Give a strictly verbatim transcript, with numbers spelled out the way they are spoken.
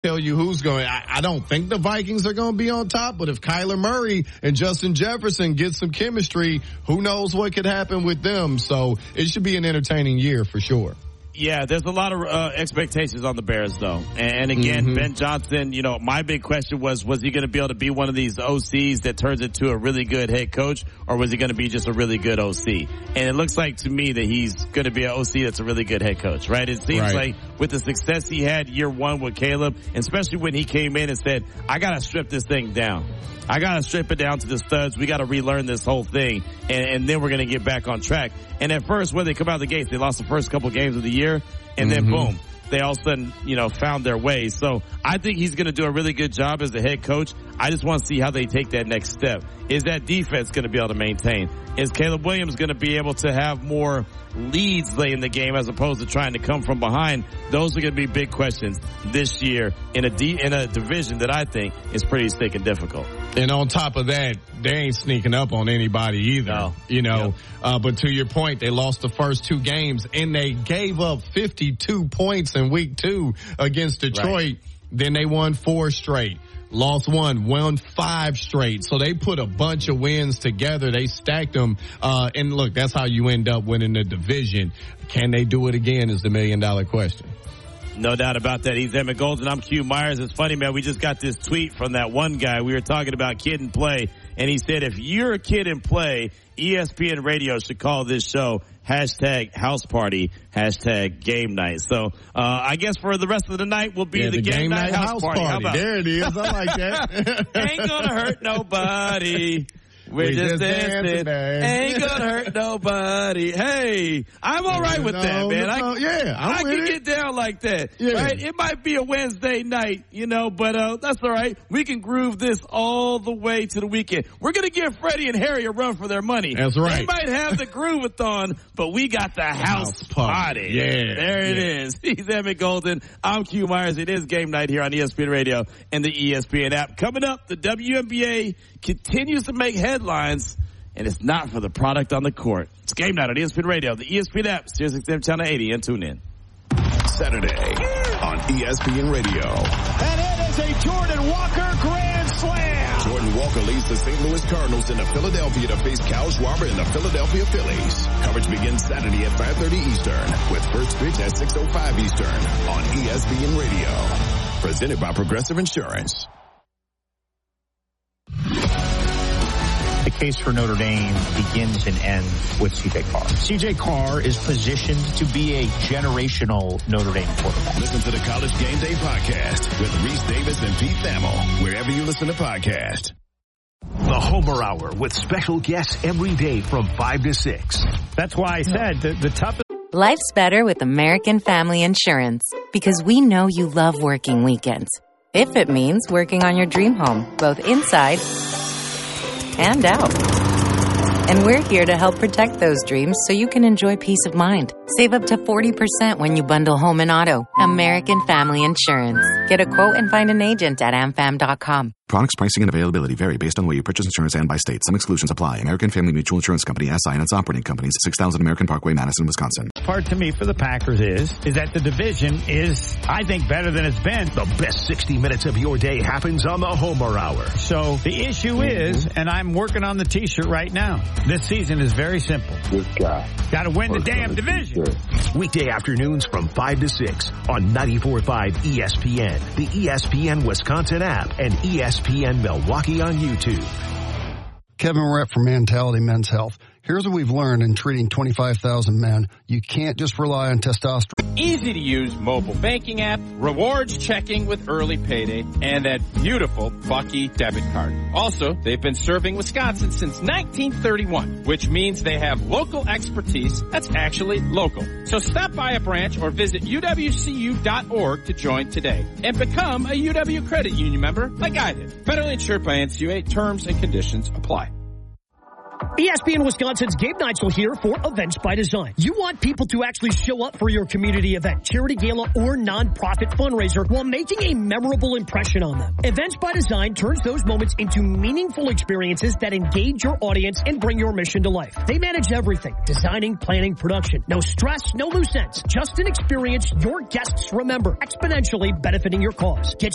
tell you who's going. I, I don't think the Vikings are going to be on top, but if Kyler Murray and Justin Jefferson get some chemistry, who knows what could happen with them. So it should be an entertaining year for sure. Yeah, there's a lot of uh, expectations on the Bears, though. And again, mm-hmm. Ben Johnson, you know, my big question was, was he going to be able to be one of these O Cs that turns into a really good head coach, or was he going to be just a really good O C? And it looks like to me that he's going to be an O C that's a really good head coach, right? It seems right. like with the success he had year one with Caleb, especially when he came in and said, I got to strip this thing down. I got to strip it down to the studs. We got to relearn this whole thing, and, and then we're going to get back on track. And at first, when they come out of the gates, they lost the first couple games of the year, and mm-hmm. then boom, they all of a sudden, you know, found their way. So I think he's going to do a really good job as a head coach. I just want to see how they take that next step. Is that defense going to be able to maintain? Is Caleb Williams going to be able to have more leads late in the game as opposed to trying to come from behind? Those are going to be big questions this year in a D, in a division that I think is pretty stinking difficult. And on top of that, they ain't sneaking up on anybody either. No. You know, yep. uh, but to your point, they lost the first two games and they gave up fifty-two points in week two against Detroit. Right. Then they won four straight. Lost one, won five straight. So they put a bunch of wins together. They stacked them. Uh, and look, that's how you end up winning the division. Can they do it again is the million dollar question. No doubt about that. He's Emmett Golden. I'm Q Myers. It's funny, man. We just got this tweet from that one guy. We were talking about Kid and Play, and he said, if you're a kid and play, E S P N Radio should call this show hashtag house party, hashtag game night. So, uh, I guess for the rest of the night, we'll be yeah, the, the game, game night, night house, house party. party. How about there it is. I like that. Ain't gonna hurt nobody. We're we just, just dancing. dancing Ain't gonna hurt nobody. Hey, I'm all right with no, that, man. No, I, yeah, I'm I with can it. get down like that. Yeah. Right? It might be a Wednesday night, you know, but uh, that's all right. We can groove this all the way to the weekend. We're gonna give Freddie and Harry a run for their money. That's right. They might have the groove-a-thon, but we got the house, house party. party. Yeah, there it yeah. is. He's Emmett Golden. I'm Q Myers. It is game night here on E S P N Radio and the E S P N app. Coming up, the W N B A continues to make headlines. And it's not for the product on the court. It's game night on E S P N Radio, the E S P N app, Sirius X M Channel eighty, and tune in. Saturday on E S P N Radio. And it is a Jordan Walker grand slam. Jordan Walker leads the Saint Louis Cardinals into Philadelphia to face Kyle Schwarber and the Philadelphia Phillies. Coverage begins Saturday at five thirty Eastern with first pitch at six oh five Eastern on E S P N Radio. Presented by Progressive Insurance. The case for Notre Dame begins and ends with C J Carr. C J Carr is positioned to be a generational Notre Dame quarterback. Listen to the College Game Day podcast with Reese Davis and Pete Thamel, wherever you listen to podcasts. The Homer Hour with special guests every day from five to six. That's why I said the, the toughest. Life's better with American Family Insurance because we know you love working weekends. If it means working on your dream home, both inside and out. And we're here to help protect those dreams so you can enjoy peace of mind. Save up to forty percent when you bundle home and auto. American Family Insurance. Get a quote and find an agent at am fam dot com. Products, pricing, and availability vary based on where you purchase insurance and by state. Some exclusions apply. American Family Mutual Insurance Company, S I and its operating companies, six thousand American Parkway, Madison, Wisconsin. Part to me for the Packers is, is that the division is, I think, better than it's been. The best sixty minutes of your day happens on the Homer Hour. So the issue is, and I'm working on the t-shirt right now, this season is very simple. This guy. Got to win the damn division. Weekday afternoons from five to six on ninety-four point five E S P N, the E S P N Wisconsin app, and E S P N Milwaukee on YouTube. Kevin Rett from Mentality Men's Health. Here's what we've learned in treating twenty-five thousand men. You can't just rely on testosterone. Easy to use mobile banking app, rewards checking with early payday, and that beautiful Bucky debit card. Also, they've been serving Wisconsin since nineteen thirty-one, which means they have local expertise that's actually local. So stop by a branch or visit U W C U dot org to join today and become a U W Credit Union member like I did. Federally insured by N C U A. Terms and conditions apply. E S P N Wisconsin's Game Nights are here for Events by Design. You want people to actually show up for your community event, charity gala, or nonprofit fundraiser while making a memorable impression on them. Events by Design turns those moments into meaningful experiences that engage your audience and bring your mission to life. They manage everything: designing, planning, production. No stress, no loose ends. Just an experience your guests remember, exponentially benefiting your cause. Get